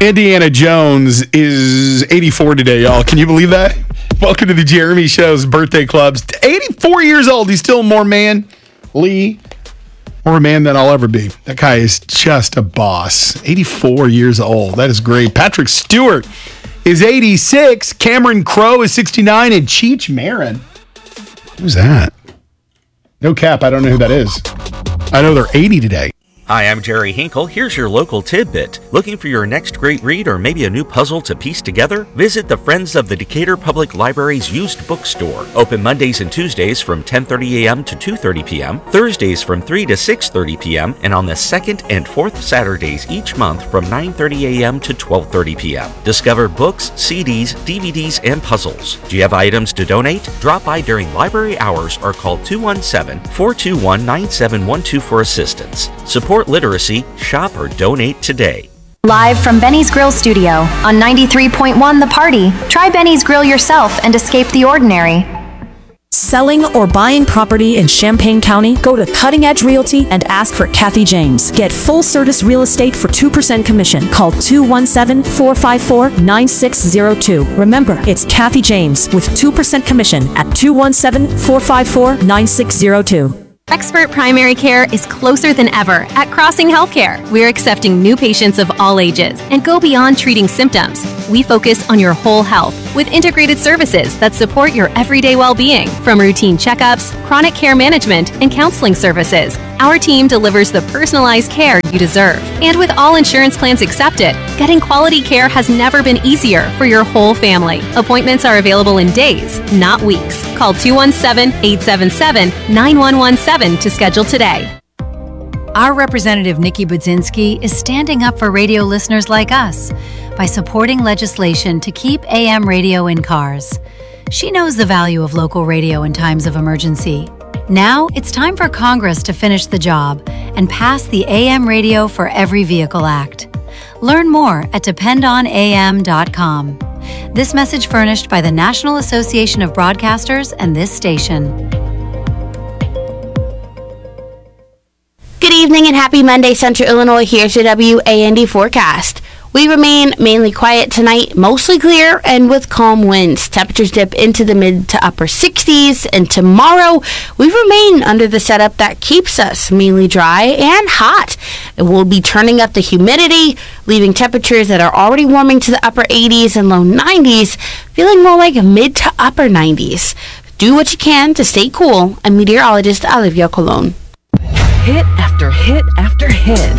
Indiana Jones is 84 today, y'all. Can you believe that? Welcome to the Jeremy Show's birthday clubs. 84 years old. He's still more man, Lee, more a man than I'll ever be. That guy is just a boss. 84 years old. That is great. Patrick Stewart is 86. Cameron Crowe is 69. And Cheech Marin. Who's that? No cap. I don't know who that is. I know they're 80 today. Hi, I'm Jerry Hinkle. Here's your local tidbit. Looking for your next great read or maybe a new puzzle to piece together? Visit the Friends of the Decatur Public Library's used bookstore. Open Mondays and Tuesdays from 10:30 a.m. to 2:30 p.m., Thursdays from 3 to 6:30 p.m., and on the second and fourth Saturdays each month from 9:30 a.m. to 12:30 p.m. Discover books, CDs, DVDs, and puzzles. Do you have items to donate? Drop by during library hours or call 217-421-9712 for assistance. Support literacy, shop, or donate today. Live from Benny's Grill Studio on 93.1 The Party. Try Benny's Grill yourself and escape the ordinary. Selling or buying property in Champaign County? Go to Cutting Edge Realty and ask for Kathy James. Get full service real estate for 2% commission. Call 217-454-9602. Remember, it's Kathy James with 2% commission at 217-454-9602. Expert primary care is closer than ever at Crossing Healthcare. We're accepting new patients of all ages and go beyond treating symptoms. We focus on your whole health with integrated services that support your everyday well-being, from routine checkups, chronic care management, and counseling services. Our team delivers the personalized care you deserve. And with all insurance plans accepted, getting quality care has never been easier for your whole family. Appointments are available in days, not weeks. Call 217-877-9117 to schedule today. Our representative Nikki Budzinski is standing up for radio listeners like us by supporting legislation to keep AM radio in cars. She knows the value of local radio in times of emergency. Now it's time for Congress to finish the job and pass the AM Radio for Every Vehicle Act. Learn more at dependonam.com. This message furnished by the National Association of Broadcasters and this station. Good evening and happy Monday, Central Illinois. Here's your WAND forecast. We remain mainly quiet tonight, mostly clear and with calm winds. Temperatures dip into the mid to upper 60s, and tomorrow we remain under the setup that keeps us mainly dry and hot. It will be turning up the humidity, leaving temperatures that are already warming to the upper 80s and low 90s, feeling more like mid to upper 90s. Do what you can to stay cool. I'm meteorologist Olivia Colon. Hit after hit after hit.